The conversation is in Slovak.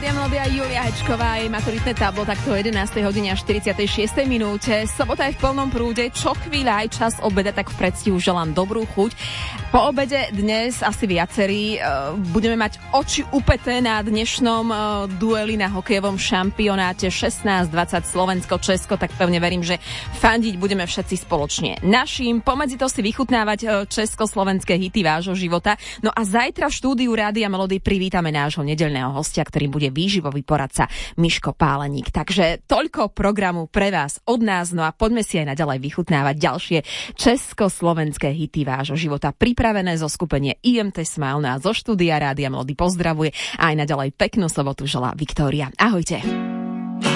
Rádia Melódia, Julia Hečková, jej maturitné tablo takto o 11. hodine a 46. minúte. Sobota je v plnom prúde, čo chvíľa aj čas obeda, tak v predstihu želám dobrú chuť. Po obede dnes asi viacerí budeme mať oči upäté na dnešnom dueli na hokejovom šampionáte 16-20 Slovensko-Česko, tak pevne verím, že fandiť budeme všetci spoločne naším. Pomedzi to si vychutnávať československé hity vášho života. No a zajtra v štúdiu Rádia Melódy privítame nášho nedeľného hostia, ktorým bude výživový poradca Miško Páleník. Takže toľko programu pre vás od nás, no a poďme si aj naďalej vychutnávať ďalšie československé hity vášho života. Pripravené zo skupenie IMT Smile, no a zo štúdia Rádia Melódy pozdravuje a aj naďalej peknú sobotu želá Viktória. Ahojte.